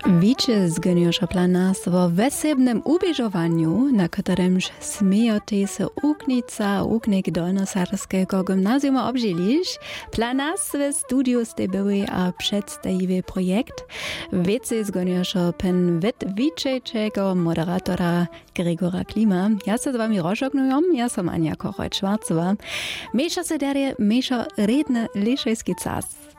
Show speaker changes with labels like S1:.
S1: Wiecie zgoniosza plana o wesebnym ubieżowaniu, na którymż smiejoty se uknica uknik dolnosarskiego gimnazjuma obżylisz. Planas w studiu ste były a przedstawiły projekt. Wiecie zgoniosza pen wiczejczego moderatora Gregora Klima. Ja se z wami rozżognujom, ja som Ania Kochoj-Schwarzowa. Mesza se darie, mesza redne liszejski czas.